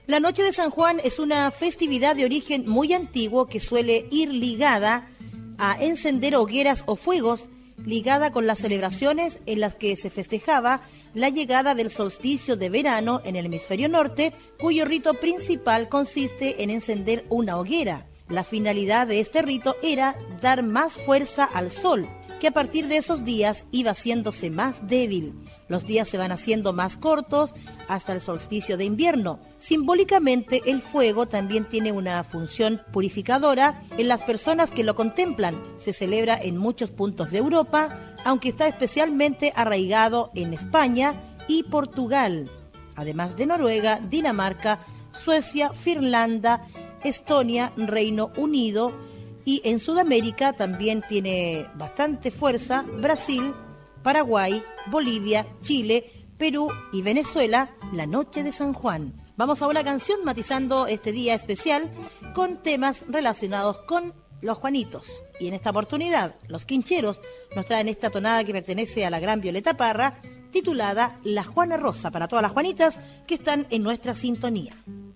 La Noche de San Juan es una festividad de origen muy antiguo que suele ir ligada a encender hogueras o fuegos, ligada con las celebraciones en las que se festejaba la llegada del solsticio de verano en el hemisferio norte, cuyo rito principal consiste en encender una hoguera. La finalidad de este rito era dar más fuerza al sol, que a partir de esos días iba haciéndose más débil. Los días se van haciendo más cortos hasta el solsticio de invierno. Simbólicamente, el fuego también tiene una función purificadora en las personas que lo contemplan. Se celebra en muchos puntos de Europa, aunque está especialmente arraigado en España y Portugal, además de Noruega, Dinamarca, Suecia, Finlandia, Estonia, Reino Unido, y en Sudamérica también tiene bastante fuerza Brasil, Paraguay, Bolivia, Chile, Perú y Venezuela, la Noche de San Juan. Vamos a una canción matizando este día especial con temas relacionados con los Juanitos. Y en esta oportunidad, los Quincheros nos traen esta tonada que pertenece a la gran Violeta Parra, titulada La Juana Rosa, para todas las Juanitas que están en nuestra sintonía.